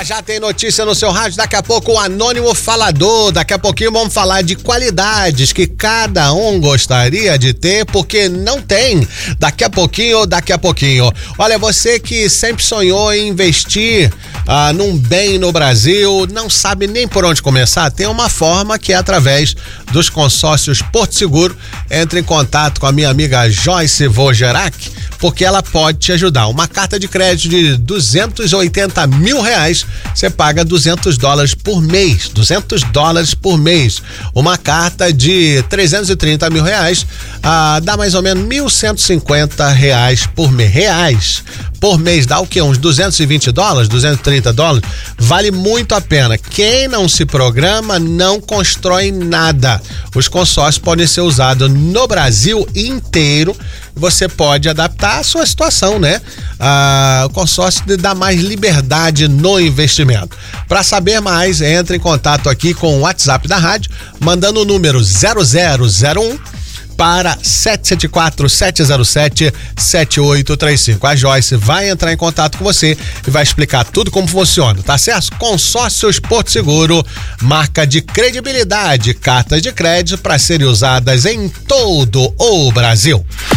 Já tem notícia no seu rádio, daqui a pouco o Anônimo Falador, daqui a pouquinho vamos falar de qualidades que cada um gostaria de ter, porque não tem, daqui a pouquinho. Olha, você que sempre sonhou em investir num bem no Brasil, não sabe nem por onde começar, tem uma forma que é através dos consórcios Porto Seguro. Entre em contato com a minha amiga Joyce Vogerac, porque ela pode te ajudar. Uma carta de crédito de R$280 mil, você paga $200 por mês, $200 por mês. Uma carta de R$330 mil, dá mais ou menos R$1.150 por mês. Por mês dá o quê? Uns $220, $230? Vale muito a pena. Quem não se programa não constrói nada. Os consórcios podem ser usados no Brasil inteiro. Você pode adaptar a sua situação, né? O consórcio dá mais liberdade no investimento. Para saber mais, entre em contato aqui com o WhatsApp da rádio, mandando o número 0001 para 774-707-7835. A Joyce vai entrar em contato com você e vai explicar tudo como funciona, tá certo? Consórcios Porto Seguro, marca de credibilidade, cartas de crédito para serem usadas em todo o Brasil.